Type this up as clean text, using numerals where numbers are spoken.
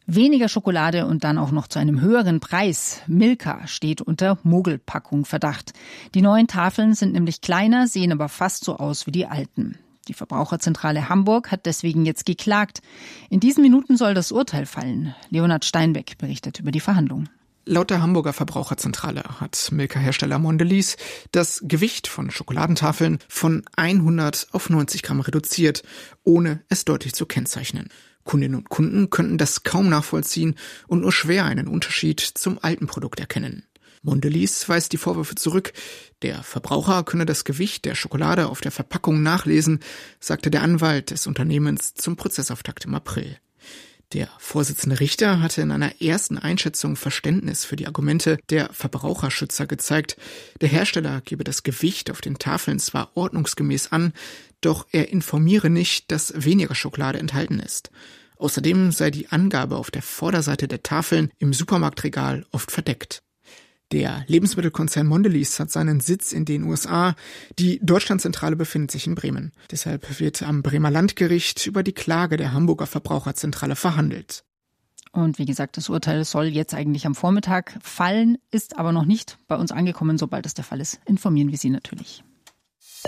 Weniger Schokolade und dann auch noch zu einem höheren Preis. Milka steht unter Mogelpackung Verdacht. Die neuen Tafeln sind nämlich kleiner, sehen aber fast so aus wie die alten. Die Verbraucherzentrale Hamburg hat deswegen jetzt geklagt. In diesen Minuten soll das Urteil fallen. Leonhard Steinbeck berichtet über die Verhandlungen. Laut der Hamburger Verbraucherzentrale hat Milka-Hersteller Mondelez das Gewicht von Schokoladentafeln von 100 auf 90 Gramm reduziert, ohne es deutlich zu kennzeichnen. Kundinnen und Kunden könnten das kaum nachvollziehen und nur schwer einen Unterschied zum alten Produkt erkennen. Mondelez weist die Vorwürfe zurück. Der Verbraucher könne das Gewicht der Schokolade auf der Verpackung nachlesen, sagte der Anwalt des Unternehmens zum Prozessauftakt im April. Der Vorsitzende Richter hatte in einer ersten Einschätzung Verständnis für die Argumente der Verbraucherschützer gezeigt. Der Hersteller gebe das Gewicht auf den Tafeln zwar ordnungsgemäß an, doch er informiere nicht, dass weniger Schokolade enthalten ist. Außerdem sei die Angabe auf der Vorderseite der Tafeln im Supermarktregal oft verdeckt. Der Lebensmittelkonzern Mondelez hat seinen Sitz in den USA. Die Deutschlandzentrale befindet sich in Bremen. Deshalb wird am Bremer Landgericht über die Klage der Hamburger Verbraucherzentrale verhandelt. Und wie gesagt, das Urteil soll jetzt eigentlich am Vormittag fallen, ist aber noch nicht bei uns angekommen. Sobald es der Fall ist, informieren wir Sie natürlich.